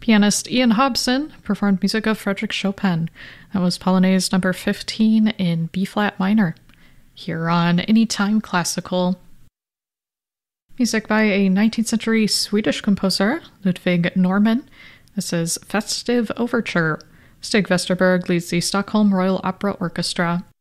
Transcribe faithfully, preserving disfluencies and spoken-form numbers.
Pianist Ian Hobson performed music of Frédéric Chopin. That was Polonaise number fifteen in B-flat minor. Here on Anytime Classical. Music by a nineteenth century Swedish composer, Ludwig Norman. This is Festive Overture. Stig Vesterberg leads the Stockholm Royal Opera Orchestra.